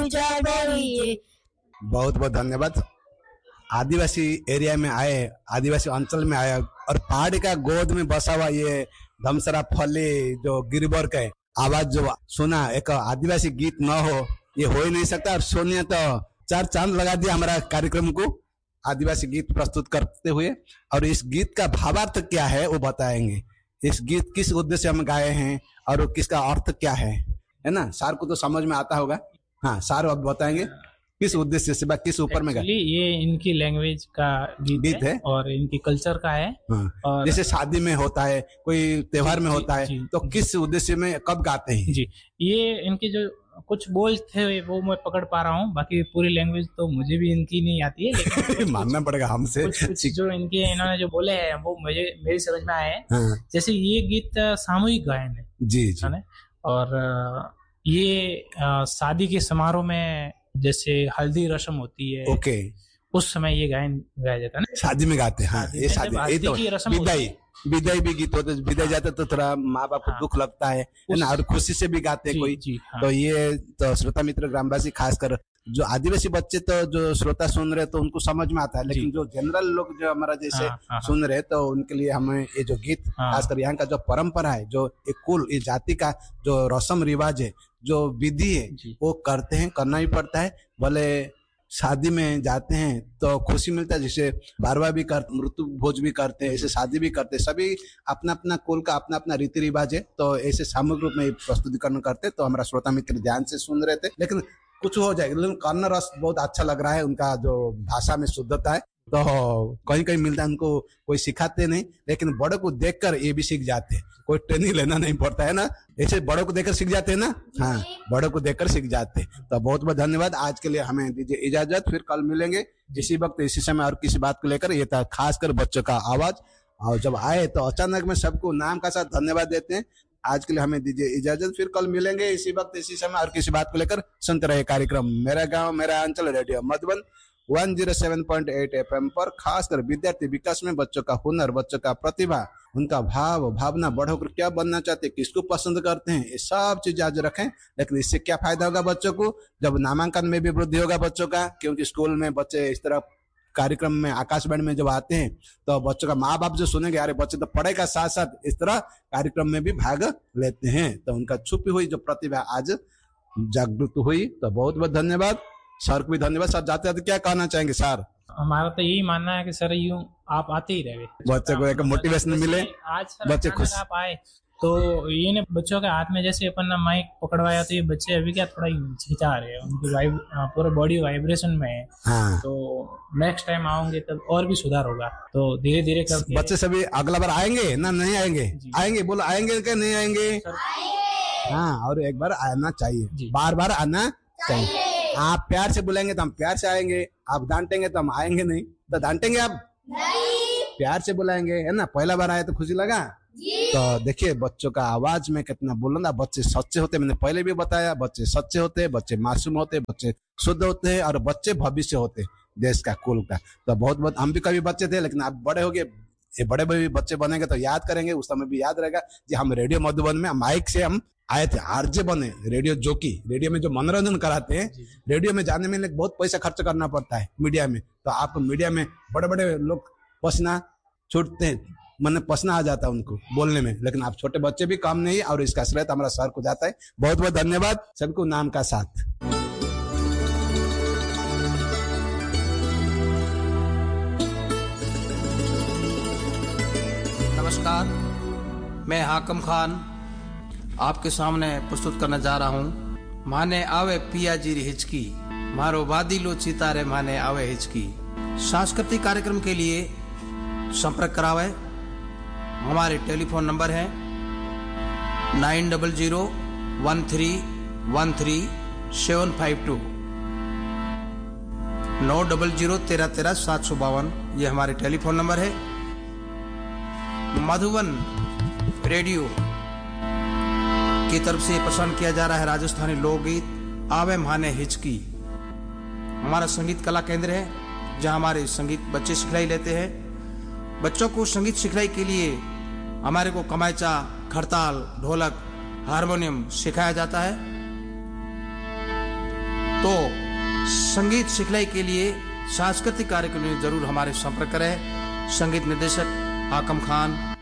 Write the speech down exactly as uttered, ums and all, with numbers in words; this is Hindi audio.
बढ़िए। बहुत बहुत धन्यवाद। आदिवासी एरिया में आए, आदिवासी अंचल में आए और पहाड़ी का गोद में बसा हुआ ये धमसरा फली जो गिरिबर का आवाज जो सुना, एक आदिवासी गीत न हो ये हो ही नहीं सकता। और सोनिया तो चार चांद लगा दिया हमारा कार्यक्रम को आदिवासी गीत प्रस्तुत करते हुए। और इस गीत का भावार्थ क्या है वो बताएंगे, इस गीत किस उद्देश्य से हम गाए हैं और किसका अर्थ क्या है, है ना। सार को तो समझ में आता होगा। हाँ सार अब बताएंगे किस उद्देश्य से, किस ऊपर में गाए। ये इनकी लैंग्वेज का गीत, गीत है, है और इनकी कल्चर का है। हाँ। और जैसे शादी में होता है, कोई त्योहार में होता है, तो किस उद्देश्य में कब गाते हैं जी। ये इनके जो कुछ बोल थे वो मैं पकड़ पा रहा हूँ, बाकी पूरी लैंग्वेज तो मुझे भी इनकी नहीं आती है, लेकिन मानना पड़ेगा हमसे। कुछ, कुछ जो इनके इन्होंने जो बोले हैं वो मुझे मेरी समझ में आए। हाँ। जैसे ये गीत सामूहिक गायन है जी जी। और ये शादी के समारोह में जैसे हल्दी रस्म होती है, ओके, उस समय ये गायन गाया जाता है ना, शादी में गाते हैं। हाँ, ये शादी ये तो विदाई विदाई भी गीत होते, विदाई जाते तो थोड़ा माँ बाप को हाँ, दुख लगता है ना, और खुशी से भी गाते हैं कोई जी, हाँ। तो ये तो श्रोता मित्र ग्रामवासी खासकर जो आदिवासी बच्चे तो जो श्रोता सुन रहे तो उनको समझ में आता है, लेकिन जो जनरल लोग जो हमारा जैसे हाँ, हाँ, सुन रहे तो उनके लिए हमें ये जो गीत हाँ, खासकर यहाँ का जो परंपरा है, जो एक कुल इस जाति का जो रस्म रिवाज है, जो विधि है वो करते हैं, करना ही पड़ता है। भले शादी में जाते हैं तो खुशी मिलता है, जिसे बारवा भी करते, मृत्यु भोज भी करते हैं, ऐसे शादी भी करते हैं, सभी अपना अपना कुल का अपना अपना रीति रिवाज है। तो ऐसे सामूहिक रूप में प्रस्तुतिकरण करते, तो हमारा श्रोता मित्र ध्यान से सुन रहे थे, लेकिन कुछ हो जाएगा, लेकिन कर्ण रस बहुत अच्छा लग रहा है, उनका जो भाषा में शुद्धता है, तो कहीं कहीं मिलता है, उनको कोई सिखाते नहीं, लेकिन बड़ों को देखकर ये भी सीख जाते हैं, कोई ट्रेनिंग लेना नहीं पड़ता है ना, ऐसे बड़ों को देखकर सीख जाते हैं ना। हाँ, बड़ों को देखकर सीख जाते हैं। तो बहुत बहुत धन्यवाद। आज के लिए हमें दीजिए इजाजत, फिर कल मिलेंगे इसी वक्त इसी समय और किसी बात को लेकर। ये था खासकर बच्चों का आवाज, और जब आए तो अचानक में सबको नाम का साथ धन्यवाद देते हैं। आज के लिए हमें दीजिए इजाजत, फिर कल मिलेंगे इसी वक्त इसी समय और किसी बात को लेकर। सुनते रहे कार्यक्रम मेरा गांव मेरा अंचल, रेडियो मधुबन एक सौ सात पॉइंट आठ एफएम पर। खासकर विद्यार्थी विकास में बच्चों का हुनर, बच्चों का प्रतिभा, उनका भाव भावना, बढ़ोकर क्या बनना चाहते, किसको पसंद करते हैं, ये सब चीज आज रखें। लेकिन इससे क्या फायदा होगा बच्चों को, जब नामांकन में भी वृद्धि होगा बच्चों का, क्योंकि स्कूल में बच्चे इस तरह कार्यक्रम में आकाशवाणी में जब आते हैं तो बच्चों का माँ बाप जो सुनेंगे, अरे बच्चे तो पढ़ाई का साथ साथ इस तरह कार्यक्रम में भी भाग लेते हैं, तो उनका छुपी हुई जो प्रतिभा आज जागृत हुई। तो बहुत बहुत धन्यवाद सर को भी धन्यवाद। सर जाते जाते क्या कहना चाहेंगे सर? हमारा तो यही मानना है कि सर यूं आप आते ही रहे, बच्चे को एक मोटिवेशन मिले, आज बच्चे खुश आप आए तो ये ने बच्चों के हाथ में जैसे अपन ने माइक पकड़वाया तो ये बच्चे अभी क्या थोड़ा हिचकिचा रहे हैं, उनकी वाइब पूरा बॉडी वाइब्रेशन में है। हाँ। तो नेक्स्ट टाइम आओगे तब और भी सुधार होगा, तो धीरे धीरे करके बच्चे सभी अगला बार आएंगे ना नहीं आएंगे? आएंगे, बोलो आएंगे क्या नहीं आएंगे? हाँ, और एक बार आना चाहिए, बार बार आना चाहिए। आप प्यार से बुलाएंगे तो हम प्यार से आएंगे, आप डांटेंगे तो हम आएंगे नहीं, तो डांटेंगे आप नहीं, प्यार से बुलाएंगे, है ना। पहला बार आए तो खुशी लगा। तो देखिए बच्चों का आवाज में कितना बुलंद, बच्चे सच्चे होते, मैंने पहले भी बताया, बच्चे सच्चे होते, बच्चे मासूम होते, बच्चे शुद्ध होते हैं, और बच्चे भविष्य होते देश का, कुल का। तो बहुत बहुत हम भी कभी बच्चे थे, लेकिन आप बड़े हो गए, ये बड़े बड़े बच्चे बनेंगे तो याद करेंगे, उस समय भी याद रहेगा कि हम रेडियो मधुबन में माइक से हम आए थे, आरजे बने, रेडियो जोकी, रेडियो में जो मनोरंजन कराते हैं, रेडियो में जाने में बहुत पैसा खर्च करना पड़ता है मीडिया में, तो आप मीडिया में बड़े बड़े लोग पसीना छूटते हैं, मन पसीना आ जाता है उनको बोलने में, लेकिन आप छोटे बच्चे भी कम नहीं, और इसका श्रेय हमारा सर को जाता है। बहुत बहुत धन्यवाद सबको नाम का साथ। नमस्कार, मैं हाकम खान आपके सामने प्रस्तुत करने जा रहा हूँ माने आवे पिया जी हिचकी, मारो वादिलो चितारे माने आवे हिचकी। सांस्कृतिक कार्यक्रम के लिए संपर्क करावे, हमारे टेलीफोन नंबर है nine double zero one three one three seven five to, now double zero तेरह तेरह सात सौ बावन, ये हमारे टेलीफोन नंबर है। मधुबन रेडियो की तरफ से पसंद किया जा रहा है राजस्थानी लोकगीत आवे माने हिचकी। हमारा संगीत कला केंद्र है जहां हमारे संगीत बच्चे सिखलाई लेते हैं। बच्चों को संगीत सिखलाई के लिए हमारे को कमायचा, खड़ताल, ढोलक, हारमोनियम सिखाया जाता है। तो संगीत सिखलाई के लिए सांस्कृतिक कार्यक्रम में जरूर हमारे संपर्क करें। संगीत निर्देशक हाकम खान,